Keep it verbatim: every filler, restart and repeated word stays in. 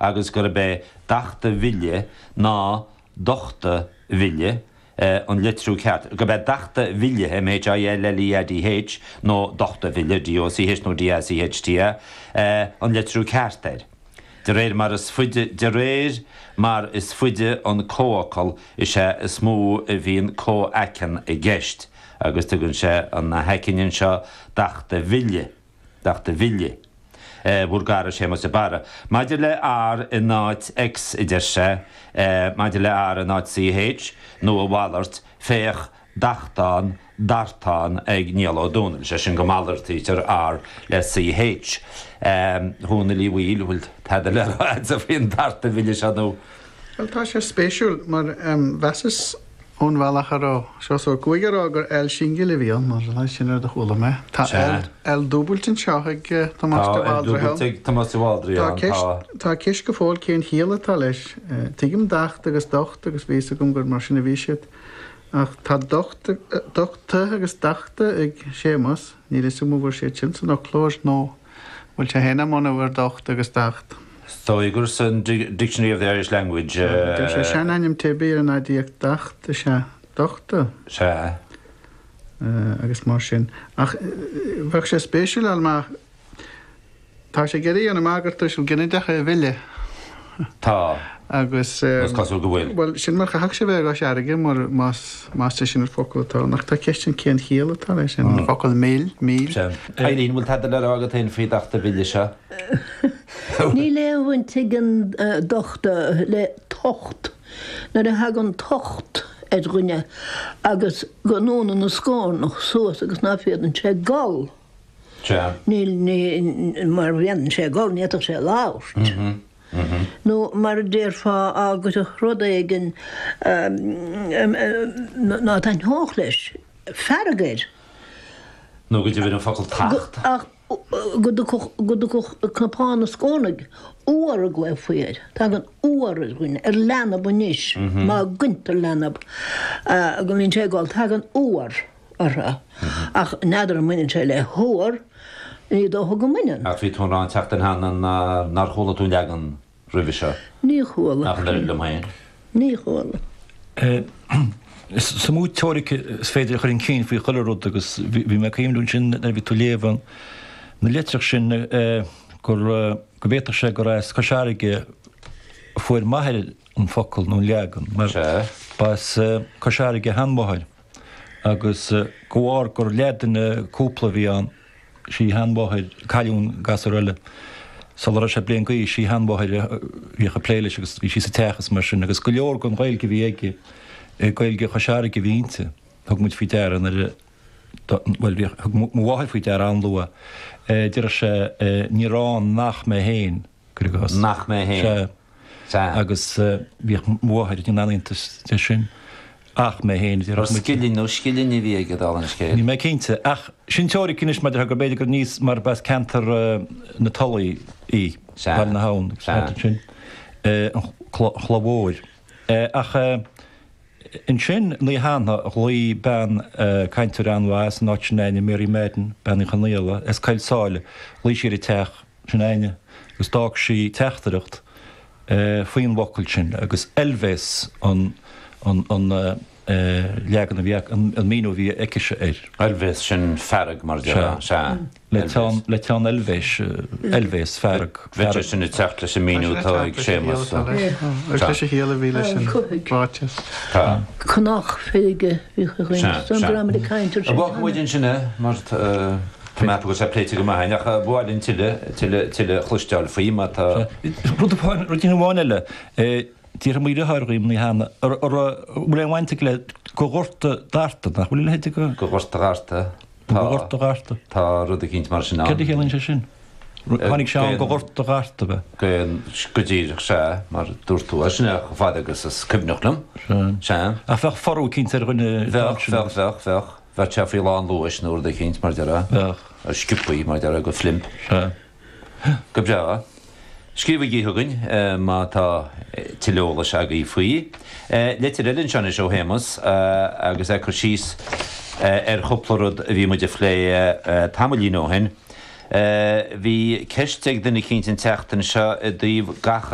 agus gur be dachta bhile ná dochta bhile an litrú ceart. Go be dachta bhile M H I L L E D H nó dochta bhile D O C H nó D S E H T an litrú ceartair. De réir mar is fuide de réir mar is fuide an cóácail is sé is mó a bhíon cóachan i gceist. Agus tugann sé an na hecinn seo dachta bhile, dachta bhile. Bhúr gara sé mas a bara. Maidir le ar i náid X idir sé, maidir le ar i náid C H, nó a bhallart, féach dachtán, dartán ag níl ó dúnil, sé sin go mallart ítar ar le C H. Húna lí bhíl, bhfuil teda le ráid a bhíon darta bhile se nó. Well, tá sé spéisiúil, mar bheas ón bhealach ará. Seo so cuaig ará gur eil singe le bhíon, mar lei sin ar do chula me. Tá eil dúbultin seo ag Tomás de Waldre. Tomás de Waldre. Tá cis go fáil cén chéala tá leis. Tuigim dacht agus docht agus bhís a gom gur mar sinna bhíisiad. Ach tá dochta agus dachta ag sémas, ní is sumú bhar sé sin san ó clóis nó. Bhfuil sé héna mna bhar docht agus dacht. So you got a dictionary of the Irish language. There's a shan anim tebir and idea dacht the sha dochter. Sha. Agus mar sin. Ach bhag sé spéisiúil al ma tá sé geirí an mágart sul gine decha bhile. Tá. Agus cosú go bhfuil. Well sin mar chaach sé bheith á aige mar más más sin ar focail tá nach tá ceistin cén chéala tá leis sin focail míl míl. Éirín bhfuil teda le agat taon fao dachta bhile se. Ní lehain tuigeann dochta le tocht, na a hagan tocht ar ghine agus go nóna na scór nach suas agus ná féadann sé gáil. Níl mar bhéann sé gáil níach sé láirt. No, mar déir fá agus a chroda igen ná ta'n hóch leis, fergéir. No, go dtí bhín an focail tacht. Ach, go do capána scónaig, uair a gwaith fuiad. Tá gan uair a gwaith, ar lenab o níis, má gyntar lenab. Go mín sé gáil, tá gan uair arra. Ach, nadar an muinn sé le hór, ní dó go muinn. Ach, fi tún rán techt an han nar chóla tún legan rúbise. Ní chóla. Ach, le le main. Ní chóla. Sa mú teóric féidir chuir an cén fao choileród agus bhí me céimún sin ar bhí tú léhan na letrach sin gur go bhéach sé go raibh cosseige fuair maithir an focail nó leagan mar bás cosseige handmóthir agus gohar gur leadan cúpla bhí an sí handmóthir caiún gas eile Sal sé blian gaí sí handmóthir bhí a pléile agus bhí sí sa techas mar sin agus go leor gon ghailge bhí aige gailge choseige bhínte thug muid fao dear an bhfuil mhaid fao dear an lua Dir sé nírán nach mé héin chugus nach mé héin agus bhí mhaid in ananta sin ach mé héin skillín nó skillín i bhí go dálan scé. Ní mé cinnte ach sin teorí cinis mar gur beidir gur níos mar bes cantar na talaí í na hán sin chlabóir ach in sin lí hána lí ben caiintear anhhaas náitina méí méden ben i chanéile is caiilsáile lí siir i teach sin aine gus dág sí teachtareacht faoin bhacail sin agus elbhés an leagan a bhíag an míú bhí eice éir. Elbhés sin ferrag mar se. Le teán elbhés elbhés ferrag. Bheidir sin i techt leis an míú tá ag sémas. Agus sé héala bhí leis an bráitis. Cnach féige bhí chuin gram de caiintear. A bhhaidin sinna mar Tá go sé pléite go maiach a bháilinn tiile tiile chluisteáil faoí má tá. Rúdapáin rutína bháinile. Dír mí athraím ní hána bhfuil an bhainte le go ghuirta darta nach bhfuil héite go go ghuirta garta ghuirta garta Tá rud a cinint mar sin Cad chéann sé sin Tháinig se go ghuirta garta bheith go ddíireach sé mar dúirtú sinna go fáid agus is cumnachnam se a bheith forú cinint ar rinne bheith bheith bheith bheith bheith te fí lán luis nó a cinint mar deara a scipaí mar deara go flimp go breá Scríbh í thugann má tá tileola se aga í faoí. Letar eilinn sena seo hémas agus é chu síos ar choplarad a bhí muidir lé tamilí nóhain. Bhí ceiste ag duna cinnte teachtain seo a dtíobh gacha